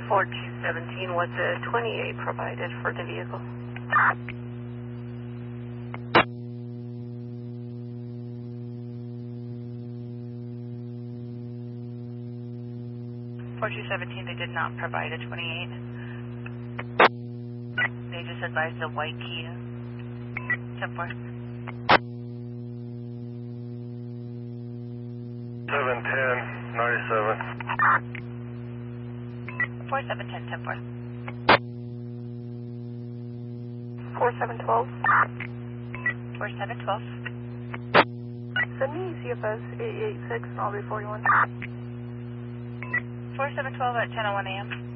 4217, was a 28 provided for the vehicle? 4217, they did not provide a 28. They just advised a white Kia. 10-4. 710-97. 4710, 10-4. 4712. 4712. Send me CFS 886 and I'll be 41. 4712 at 10:01 a.m.